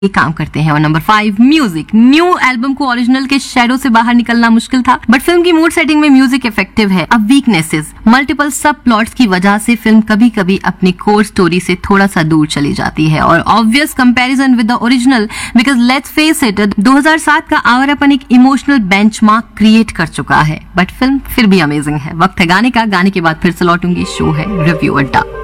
ये काम करते हैं। और नंबर 5 म्यूजिक। न्यू एल्बम को ओरिजिनल के शैडो से बाहर निकलना मुश्किल था, बट फिल्म की मूड सेटिंग में म्यूजिक इफेक्टिव है। अब वीकनेसेस, मल्टीपल सब प्लॉट्स की वजह से फिल्म कभी कभी अपनी कोर स्टोरी से थोड़ा सा दूर चली जाती है। और obvious comparison with the original, because let's face it, 2007 का आवारापन एक इमोशनल बेंचमार्क क्रिएट कर चुका है, बट फिल्म फिर भी अमेजिंग है। वक्त है गाने का, गाने के बाद फिर से लौटूंगी। शो है रिव्यू अड्डा।